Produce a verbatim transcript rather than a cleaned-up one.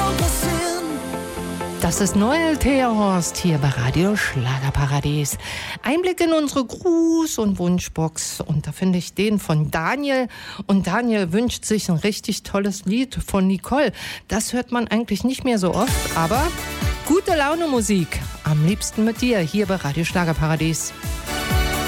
Das ist Noel Theorhorst hier bei Radio Schlagerparadies. Einblick in unsere Gruß- und Wunschbox. Und da finde ich den von Daniel. Und Daniel wünscht sich ein richtig tolles Lied von Nicole. Das hört man eigentlich nicht mehr so oft, aber gute Laune Musik. Am liebsten mit dir hier bei Radio Schlagerparadies.